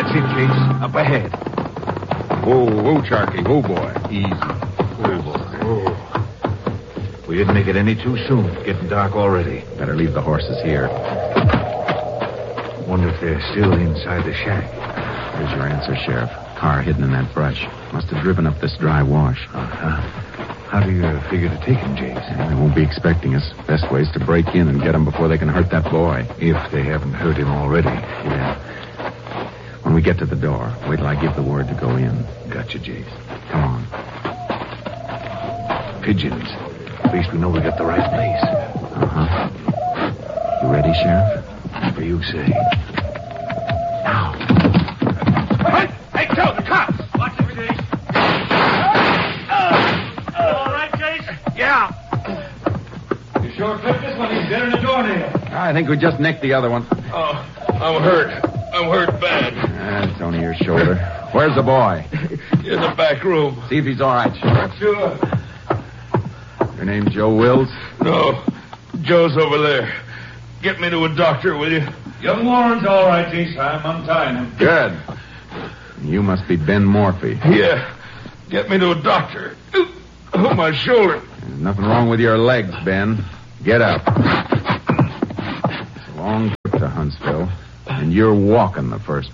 That's it, Chase. Up ahead. Whoa, Sharky. Whoa, boy. Easy. Oh, boy. Oh. We didn't make it any too soon. It's getting dark already. Better leave the horses here. Wonder if they're still inside the shack. There's your answer, Sheriff. Car hidden in that brush. Must have driven up this dry wash. Uh-huh. How do you figure to take him, Jace? They won't be expecting us. Best way is to break in and get him before they can hurt that boy. If they haven't hurt him already. Yeah. When we get to the door, wait till I give the word to go in. Gotcha, Jace. Come on. Pigeons. At least we know we got the right place. Uh-huh. You ready, Sheriff? Whatever you say. Now. Hey, Joe, the cops! Watch it, Chase. All right, Chase? Yeah. You sure clipped this one. He's dead in the doornail. I think we just nicked the other one. Oh, I'm hurt. I'm hurt bad. It's only your shoulder. Where's the boy? In the back room. See if he's all right, Sheriff. Sure. Your name Joe Wills? No, Joe's over there. Get me to a doctor, will you? Young Warren's all right, Chase. I'm untying him. Good. You must be Ben Morphy. Yeah. Get me to a doctor. Oh, my shoulder. There's nothing wrong with your legs, Ben. Get up. It's a long trip to Huntsville, and you're walking the first